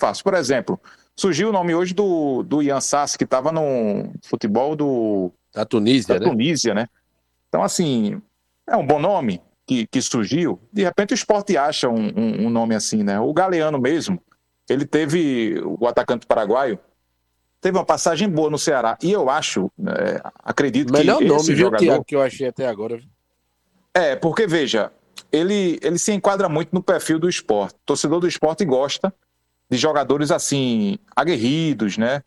fácil. Por exemplo, surgiu o nome hoje do Ian Sassi, que estava no futebol da Tunísia, né? Então, assim, é um bom nome que surgiu. De repente o Sport acha um nome assim, né? O Galeano mesmo, ele teve, o atacante paraguaio, teve uma passagem boa no Ceará. E eu acho, acredito melhor que nome, esse viu, jogador... Thiago, que eu achei até agora. Porque, veja, ele se enquadra muito no perfil do Sport. O torcedor do Sport gosta de jogadores assim, aguerridos, né?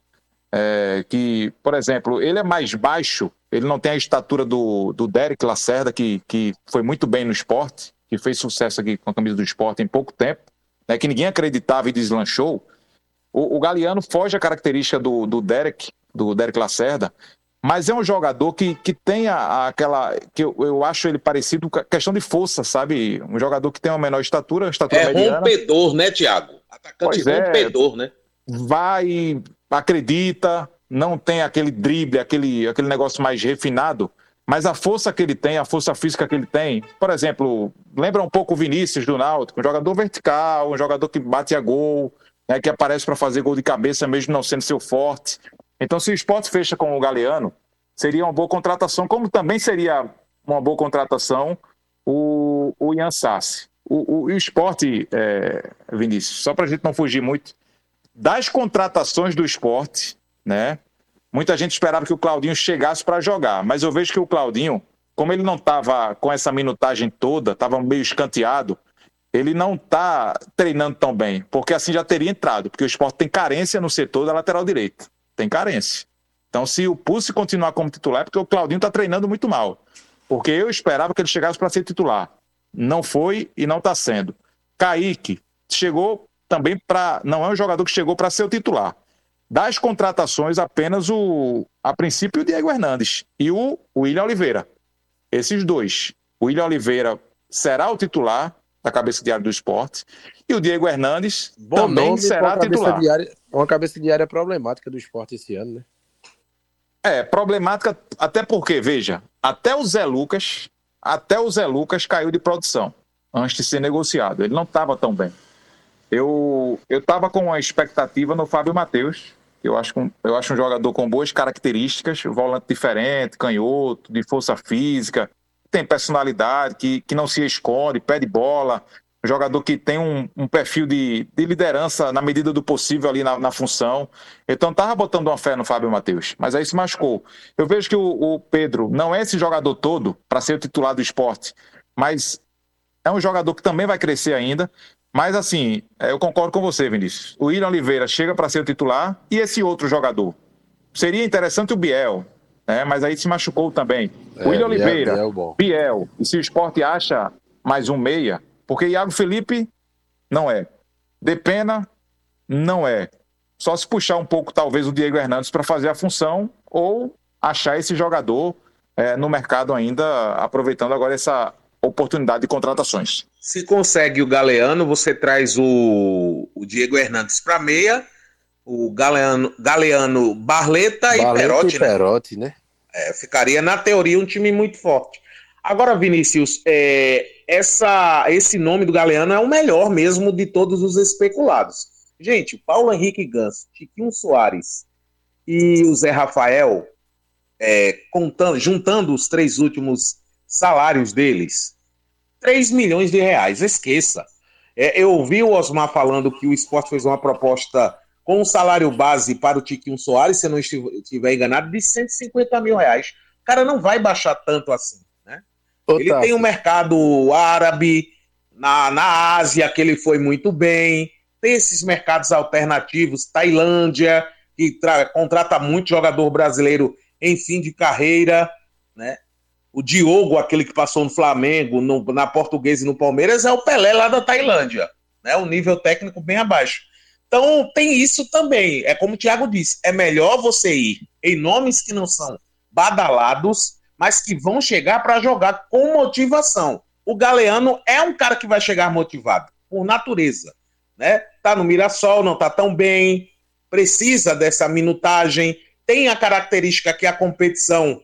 Que, por exemplo, ele é mais baixo, ele não tem a estatura do Derek Lacerda, que foi muito bem no Sport, que fez sucesso aqui com a camisa do Sport em pouco tempo, né? Que ninguém acreditava e deslanchou. O Galeano foge à característica do Derek Lacerda, mas é um jogador que tem aquela... que eu acho ele parecido com a questão de força, sabe? Um jogador que tem uma menor estatura mediana. Rompedor, né, Thiago? Atacante rompedor, né? Vai, acredita, não tem aquele drible, aquele negócio mais refinado, mas a força que ele tem, a força física que ele tem, por exemplo, lembra um pouco o Vinícius do Náutico, um jogador vertical, um jogador que bate a gol, né, que aparece para fazer gol de cabeça mesmo não sendo seu forte. Então, se o Sport fecha com o Galeano, seria uma boa contratação, como também seria uma boa contratação o Ian Sassi. O Sport, Vinícius, só para a gente não fugir muito, das contratações do Sport, né? Muita gente esperava que o Claudinho chegasse para jogar, mas eu vejo que o Claudinho, como ele não estava com essa minutagem toda, estava meio escanteado, ele não está treinando tão bem, porque assim já teria entrado, porque o Sport tem carência no setor da lateral direita, tem carência. Então, se o Pulse continuar como titular, é porque o Claudinho está treinando muito mal, porque eu esperava que ele chegasse para ser titular. Não foi e não está sendo. Kaique chegou também para... não é um jogador que chegou para ser o titular. Das contratações, apenas a princípio o Diego Hernandes e o William Oliveira. Esses dois. O William Oliveira será o titular da cabeça de área do Sport e o Diego Hernandes também será titular. Uma cabeça de área problemática do Sport esse ano, né? Problemática até porque, veja, até o Zé Lucas caiu de produção antes de ser negociado. Ele não estava tão bem. Eu estava com uma expectativa no Fábio Matheus, que eu acho um jogador com boas características, volante diferente, canhoto, de força física, tem personalidade, que não se esconde, pede bola, um jogador que tem um perfil de liderança na medida do possível ali na função. Então estava botando uma fé no Fábio Matheus, mas aí se machucou. Eu vejo que o Pedro não é esse jogador todo para ser o titular do Sport, mas é um jogador que também vai crescer ainda. Mas assim, eu concordo com você, Vinícius. O William Oliveira chega para ser o titular e esse outro jogador. Seria interessante o Biel, né? Mas aí se machucou também. O William Oliveira, Biel. E se o Sport acha mais um meia, porque Iago Felipe não é. Depena não é. Só se puxar um pouco, talvez, o Diego Hernandes para fazer a função ou achar esse jogador no mercado ainda, aproveitando agora essa oportunidade de contratações. Se consegue o Galeano, você traz o Diego Hernandes para meia, o Galeano Barleta e Perotti, né? Ficaria, na teoria, um time muito forte. Agora, Vinícius, esse nome do Galeano é o melhor mesmo de todos os especulados. Gente, Paulo Henrique Ganso, Tiquinho Soares e o Zé Rafael, juntando os 3 últimos salários deles, 3 milhões de reais, esqueça. Eu ouvi o Osmar falando que o Sport fez uma proposta com um salário base para o Tiquinho Soares, se eu não estiver enganado, de 150 mil reais. O cara não vai baixar tanto assim, né? Ele tem um mercado árabe, na Ásia, que ele foi muito bem, tem esses mercados alternativos, Tailândia, que contrata muito jogador brasileiro em fim de carreira, né? O Diogo, aquele que passou no Flamengo, na Portuguesa e no Palmeiras, é o Pelé lá da Tailândia, né? Um nível técnico bem abaixo. Então tem isso também. É como o Thiago disse, é melhor você ir em nomes que não são badalados, mas que vão chegar para jogar com motivação. O Galeano é um cara que vai chegar motivado, por natureza, né? Tá no Mirassol, não tá tão bem, precisa dessa minutagem, tem a característica que a competição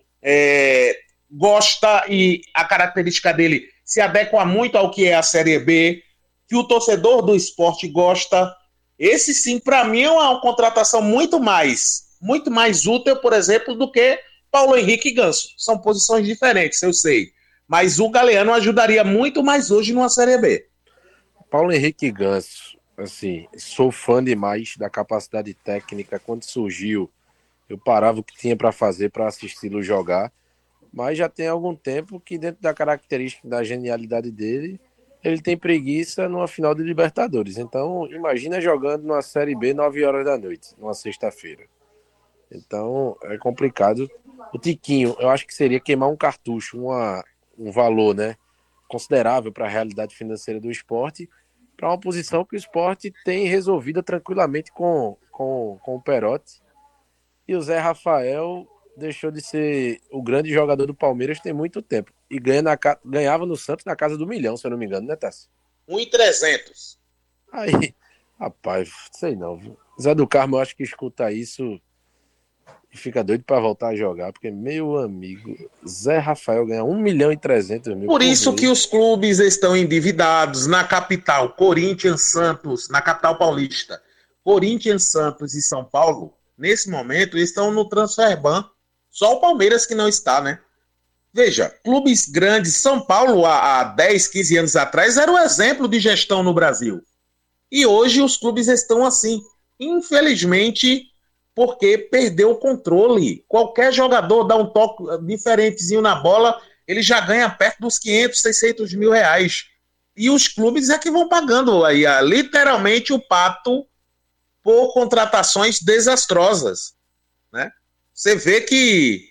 gosta e a característica dele se adequa muito ao que é a Série B, que o torcedor do Sport gosta. Esse sim, para mim, é uma contratação muito mais útil, por exemplo, do que Paulo Henrique e Ganso. São posições diferentes, eu sei. Mas o Galeano ajudaria muito mais hoje numa Série B. Paulo Henrique Ganso, assim, sou fã demais da capacidade técnica. Quando surgiu, eu parava o que tinha para fazer para assisti-lo jogar, mas já tem algum tempo que, dentro da característica da genialidade dele, ele tem preguiça numa final de Libertadores. Então, imagina jogando numa Série B 9 horas da noite, numa sexta-feira. Então, é complicado. O Tiquinho, eu acho que seria queimar um cartucho, um valor, né, considerável para a realidade financeira do esporte, para uma posição que o esporte tem resolvida tranquilamente com o Perotti. E o Zé Rafael deixou de ser o grande jogador do Palmeiras tem muito tempo. E ganhava no Santos na casa do 1 milhão, se eu não me engano, né, Tassi? 1.300. Aí, rapaz, sei não. Viu? Zé do Carmo, eu acho que escuta isso e fica doido para voltar a jogar, porque, meu amigo, Zé Rafael ganha 1.300.000. Por isso que os clubes estão endividados na capital, Corinthians, Santos, na capital paulista. Corinthians, Santos e São Paulo, nesse momento, estão no transfer ban. Só o Palmeiras que não está, né? Veja, clubes grandes, São Paulo há 10, 15 anos atrás era o exemplo de gestão no Brasil. E hoje os clubes estão assim, infelizmente, porque perdeu o controle. Qualquer jogador dá um toque diferentezinho na bola, ele já ganha perto dos 500, 600 mil reais. E os clubes é que vão pagando aí, literalmente o pato por contratações desastrosas, né? Você vê que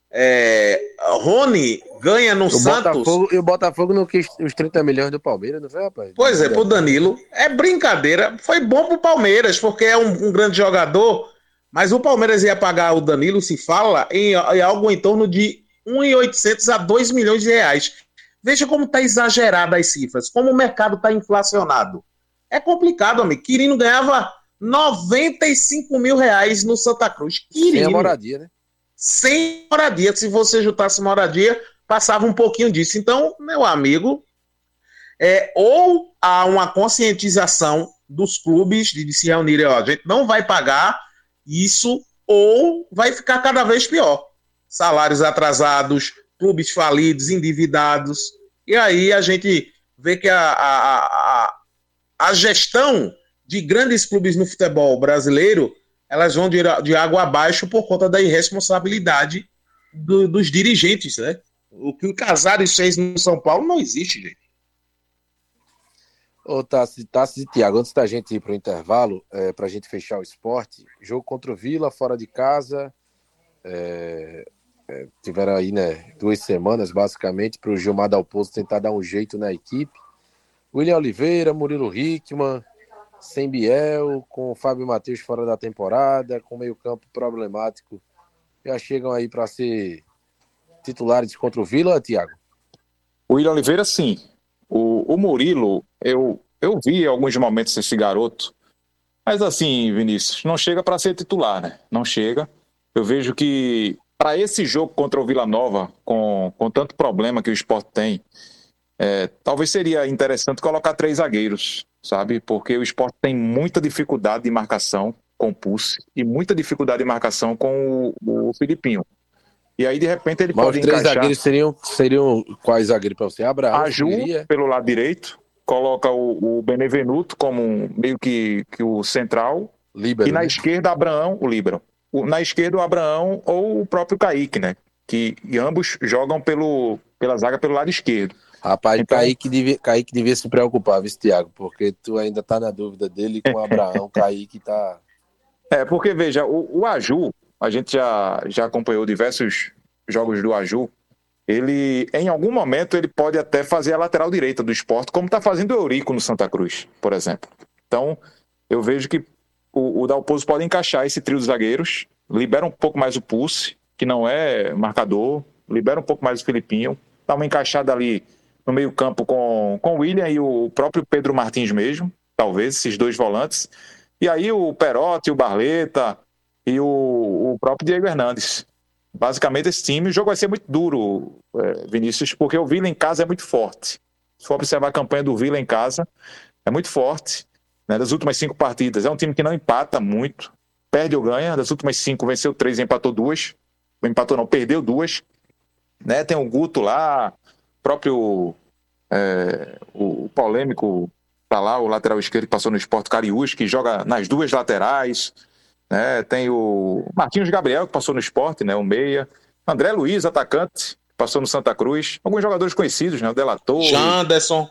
Rony ganha no Santos. E o Botafogo não quis os 30 milhões do Palmeiras, não foi, rapaz? Pois é, pro Danilo. É brincadeira. Foi bom pro Palmeiras, porque é um grande jogador, mas o Palmeiras ia pagar o Danilo, se fala, em algo em torno de 1.800 a 2 milhões de reais. Veja como tá exagerada as cifras, como o mercado tá inflacionado. É complicado, amigo. Quirino ganhava 95 mil reais no Santa Cruz. Quirino. Sem a moradia, né? Sem moradia. Se você juntasse moradia, passava um pouquinho disso. Então, meu amigo, ou há uma conscientização dos clubes de se reunirem, a gente não vai pagar isso, ou vai ficar cada vez pior. Salários atrasados, clubes falidos, endividados. E aí a gente vê que a gestão de grandes clubes no futebol brasileiro, elas vão de água abaixo por conta da irresponsabilidade dos dirigentes, né? O que o Casares fez no São Paulo não existe, gente. Ô, Tassi e Thiago, antes da gente ir para o intervalo, para a gente fechar o esporte, jogo contra o Vila, fora de casa, tiveram aí, né, 2 semanas, basicamente, para o Gilmar Dalpozo tentar dar um jeito na equipe. William Oliveira, Murilo Hickman, sem Biel, com o Fábio Matheus fora da temporada, com meio campo problemático, já chegam aí para ser titulares contra o Vila, Thiago? O William Oliveira, sim. O Murilo, eu vi em alguns momentos esse garoto, mas assim, Vinícius, não chega para ser titular, né? Não chega. Eu vejo que para esse jogo contra o Vila Nova, com tanto problema que o Sport tem, talvez seria interessante colocar 3 zagueiros, sabe? Porque o Sport tem muita dificuldade de marcação com o Pulse e muita dificuldade de marcação com o Filipinho. E aí, de repente, ele pode encaixar... Os 3 zagueiros seriam quais zagueiros para você? Abraão, Ju, pelo lado direito, coloca o Benevenuto como meio que o central, líbero, e na esquerda, Abraão, o líbero. Na esquerda, o Abraão ou o próprio Kaique, né? Que ambos jogam pela zaga pelo lado esquerdo. Rapaz, então... Kaique devia se preocupar, viu, Thiago? Porque tu ainda tá na dúvida dele com o Abraão. Kaique tá... porque, veja, o Aju, a gente já acompanhou diversos jogos do Aju, ele, em algum momento, ele pode até fazer a lateral direita do Sport, como está fazendo o Eurico no Santa Cruz, por exemplo. Então, eu vejo que o Dalpozo pode encaixar esse trio de zagueiros, libera um pouco mais o Pulse, que não é marcador, libera um pouco mais o Filipinho, dá uma encaixada ali no meio campo com o William e o próprio Pedro Martins mesmo, talvez, esses 2 volantes. E aí o Perotti, o Barleta e o próprio Diego Hernandes. Basicamente esse time, o jogo vai ser muito duro, Vinícius, porque o Vila em casa é muito forte. Se for observar a campanha do Vila em casa, é muito forte. né, das últimas 5 partidas. É um time que não empata muito, perde ou ganha. Das últimas 5, venceu 3 e empatou 2. Empatou não, perdeu 2. Né, tem o Guto lá, próprio o polêmico tá lá, o lateral esquerdo que passou no Sport, Cariús, que joga nas 2 laterais. Né, tem o Marquinhos Gabriel, que passou no Sport, né, o meia. André Luiz, atacante, que passou no Santa Cruz. Alguns jogadores conhecidos, né, o Delator. Janderson,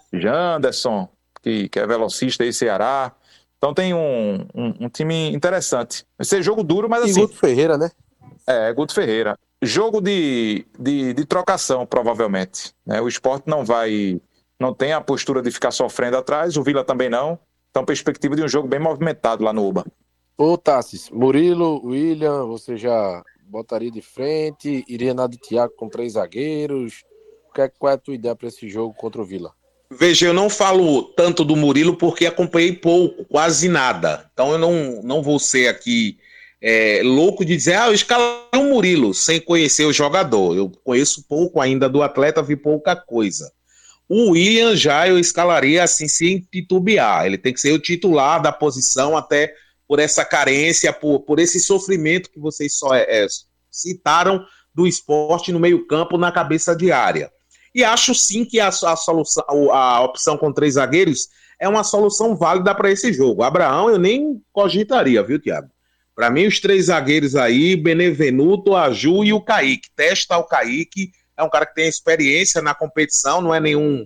que é velocista aí, Ceará. Então tem um time interessante. Vai ser jogo duro, mas assim... E Guto Ferreira, né? Guto Ferreira. Jogo de trocação, provavelmente. Né? O Sport não tem a postura de ficar sofrendo atrás, o Vila também não. Então, perspectiva de um jogo bem movimentado lá no Uba. Ô, Tassis, Murilo, William, você já botaria de frente? Iria na de Thiago com 3 zagueiros? Qual é a tua ideia para esse jogo contra o Vila? Veja, eu não falo tanto do Murilo porque acompanhei pouco, quase nada. Então eu não vou ser aqui louco de dizer, eu escalei o Murilo, sem conhecer o jogador. Eu conheço pouco ainda do atleta, vi pouca coisa. O William já eu escalaria assim, sem titubear. Ele tem que ser o titular da posição, até por essa carência, por esse sofrimento que vocês só citaram do Sport no meio-campo, na cabeça de área. E acho sim que a opção com 3 zagueiros é uma solução válida para esse jogo. Abraão eu nem cogitaria, viu, Thiago? Para mim, os 3 zagueiros aí, Benevenuto, Aju e o Kaique. Testa o Kaique, é um cara que tem experiência na competição, não é nenhum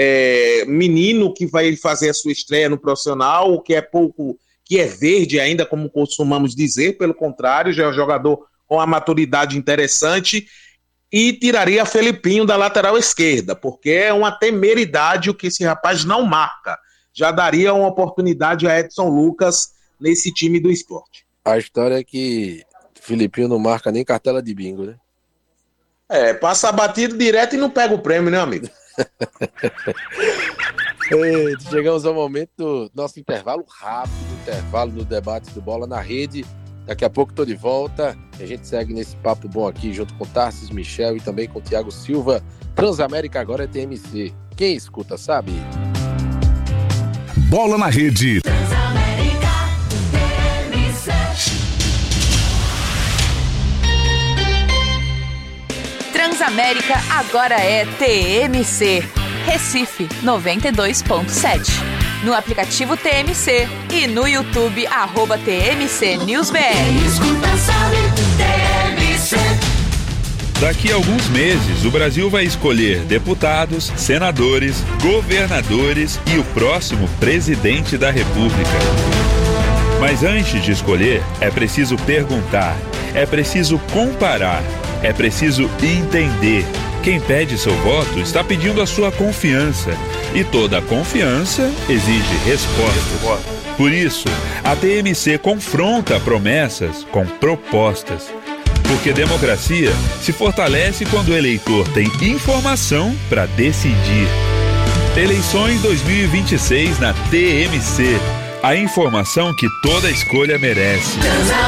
menino que vai fazer a sua estreia no profissional, que é verde ainda, como costumamos dizer, pelo contrário, já é um jogador com a maturidade interessante. E tiraria Felipinho da lateral esquerda, porque é uma temeridade o que esse rapaz não marca. Já daria uma oportunidade a Edson Lucas nesse time do Sport. A história é que Felipinho não marca nem cartela de bingo, né? Passa batido direto e não pega o prêmio, né, amigo? Chegamos ao momento do nosso intervalo rápido, intervalo do debate do Bola na Rede. Daqui a pouco estou de volta. A gente segue nesse papo bom aqui, junto com Tarsis, Michel e também com o Thiago Silva. Transamérica agora é TMC. Quem escuta sabe. Bola na Rede. Transamérica, TMC. Transamérica agora é TMC. Recife 92.7. No aplicativo TMC e no YouTube, @TMC NewsBR. Daqui a alguns meses, o Brasil vai escolher deputados, senadores, governadores e o próximo presidente da República. Mas antes de escolher, é preciso perguntar, é preciso comparar, é preciso entender. Quem pede seu voto está pedindo a sua confiança. E toda confiança exige resposta. Por isso, a TMC confronta promessas com propostas. Porque democracia se fortalece quando o eleitor tem informação para decidir. Eleições 2026 na TMC. A informação que toda escolha merece.